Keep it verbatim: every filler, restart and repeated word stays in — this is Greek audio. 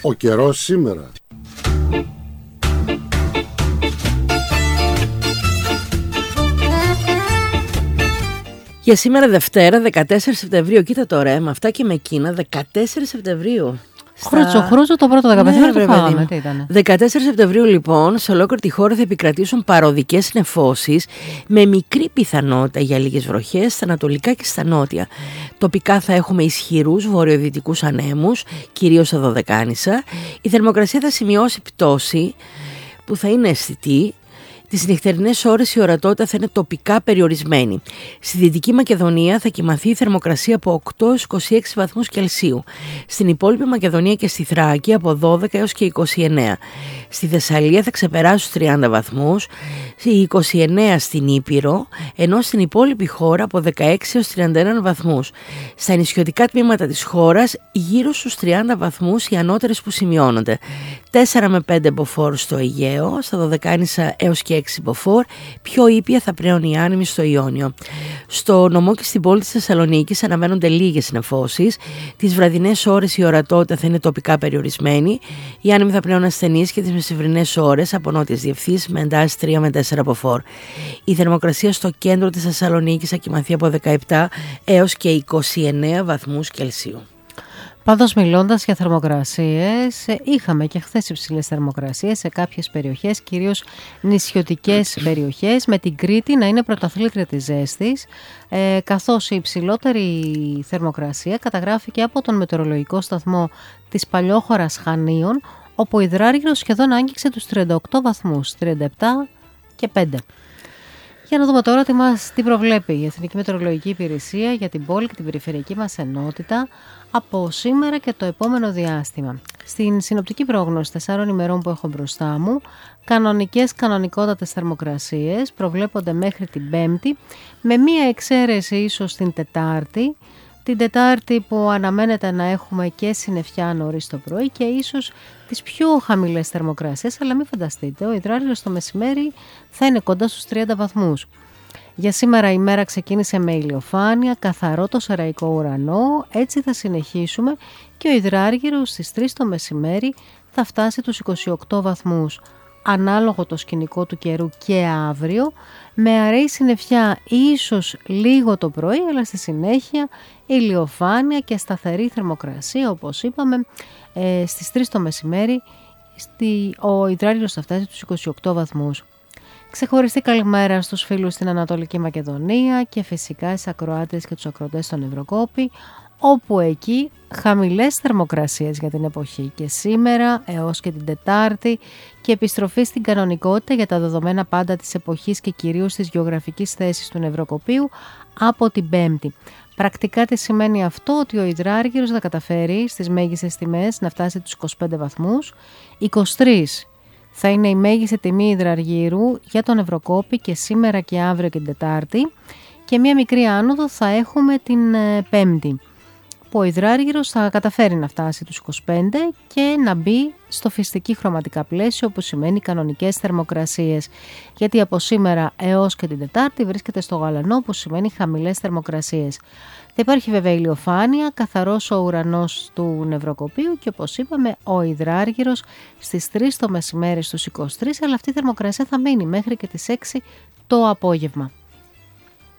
Ο καιρός σήμερα. Για σήμερα Δευτέρα δεκατέσσερις Σεπτεμβρίου, κοίτα τώρα, ε, με αυτά και με εκείνα, δεκατέσσερις Σεπτεμβρίου. Χρούτσο, χρούτσο το πρώτο δεκαπέντε ναι, φάγαμε, τι ήτανε. δεκατέσσερις Σεπτεμβρίου λοιπόν, σε ολόκληρη τη χώρα θα επικρατήσουν παροδικές νεφώσεις με μικρή πιθανότητα για λίγες βροχές στα ανατολικά και στα νότια. Τοπικά θα έχουμε ισχυρούς βορειοδυτικούς ανέμους, κυρίως στα Δωδεκάνησα. Η θερμοκρασία θα σημειώσει πτώση που θα είναι αισθητή. Τις νυχτερινές ώρες η ορατότητα θα είναι τοπικά περιορισμένη. Στη Δυτική Μακεδονία θα κυμανθεί η θερμοκρασία από οκτώ έως είκοσι έξι βαθμούς Κελσίου. Στην υπόλοιπη Μακεδονία και στη Θράκη από δώδεκα έως και είκοσι εννέα. Στη Θεσσαλία θα ξεπεράσει τους τριάντα βαθμούς, είκοσι εννέα στην Ήπειρο, ενώ στην υπόλοιπη χώρα από δεκαέξι έως τριάντα ένα βαθμούς. Στα νησιωτικά τμήματα της χώρας γύρω στους τριάντα βαθμούς οι ανώτερες που σημειώνονται. τέσσερα με πέντε μποφόρ στο Αιγαίο, στα Δωδεκάνησα έως και έξι μποφόρ, πιο ήπια θα πλέον οι άνεμοι στο Ιόνιο. Στο νομό και στην πόλη της Θεσσαλονίκης αναμένονται λίγες νεφώσεις. Τις βραδινές ώρες η ορατότητα θα είναι τοπικά περιορισμένη. Οι άνεμοι θα πλέον ασθενείς και τις μεσημβρινές ώρες από νότιες διευθύνσεις με εντάσεις τρία με τέσσερα μποφόρ. Η θερμοκρασία στο κέντρο της Θεσσαλονίκης θα κυμανθεί από δεκαεπτά έως και είκοσι εννέα βαθμούς Κελσίου. Πάντως, μιλώντας για θερμοκρασίες, είχαμε και χθες υψηλές θερμοκρασίες σε κάποιες περιοχές, κυρίως νησιωτικές περιοχές, με την Κρήτη να είναι πρωταθλήτρια της ζέστης, ε, καθώς η υψηλότερη θερμοκρασία καταγράφηκε από τον μετεωρολογικό σταθμό της Παλιόχωρας Χανίων, όπου ο υδράργυρος σχεδόν άγγιξε τους τριάντα οκτώ βαθμούς, τριάντα επτά και πέντε. Για να δούμε τώρα τι μας τι προβλέπει η Εθνική Μετεωρολογική Υπηρεσία για την πόλη και την περιφερειακή μας ενότητα από σήμερα και το επόμενο διάστημα. Στην συνοπτική πρόγνωση τεσσάρων ημερών που έχω μπροστά μου, κανονικές κανονικότατες θερμοκρασίες προβλέπονται μέχρι την Πέμπτη, με μία εξαίρεση ίσως την Τετάρτη, την Τετάρτη που αναμένεται να έχουμε και συννεφιά νωρίς το πρωί και ίσως τις πιο χαμηλές θερμοκρασίες, αλλά μην φανταστείτε, ο υδράργυρος το μεσημέρι θα είναι κοντά στους τριάντα βαθμούς. Για σήμερα η μέρα ξεκίνησε με ηλιοφάνεια, καθαρό το σεραϊκό ουρανό, έτσι θα συνεχίσουμε και ο υδράργυρος στις τρεις το μεσημέρι θα φτάσει τους είκοσι οκτώ βαθμούς. Ανάλογο το σκηνικό του καιρού και αύριο, με αραιή συννεφιά ίσως λίγο το πρωί, αλλά στη συνέχεια ηλιοφάνεια και σταθερή θερμοκρασία, όπως είπαμε, ε, στις τρεις το μεσημέρι στη, ο υδράργυρος θα φτάσει τους είκοσι οκτώ βαθμούς. Ξεχωριστή καλημέρα στους φίλους στην Ανατολική Μακεδονία και φυσικά στις ακροάτες και τους ακροατές στον Ευρωκόπη, όπου εκεί χαμηλές θερμοκρασίες για την εποχή και σήμερα έως και την Τετάρτη και επιστροφή στην κανονικότητα για τα δεδομένα πάντα της εποχής και κυρίως της γεωγραφικής θέσης του νευροκοπίου από την Πέμπτη. Πρακτικά τι σημαίνει αυτό? Ότι ο υδράργυρος θα καταφέρει στις μέγιστες τιμές να φτάσει τους είκοσι πέντε βαθμούς, είκοσι τρεις θα είναι η μέγιστη τιμή υδραργύρου για τον Ευρωκόπη και σήμερα και αύριο και την Τετάρτη, και μία μικρή άνοδο θα έχουμε την ε, Πέμπτη, που ο υδράργυρος θα καταφέρει να φτάσει τους είκοσι πέντε και να μπει στο φυστική χρωματικά πλαίσιο, που σημαίνει κανονικές θερμοκρασίες, γιατί από σήμερα έως και την Τετάρτη βρίσκεται στο γαλανό, που σημαίνει χαμηλές θερμοκρασίες. Θα υπάρχει βέβαια ηλιοφάνεια, καθαρός ο ουρανός του νευροκοπίου και όπως είπαμε ο υδράργυρος στις τρεις το μεσημέρι στους είκοσι τρεις, αλλά αυτή η θερμοκρασία θα μείνει μέχρι και τις έξι το απόγευμα.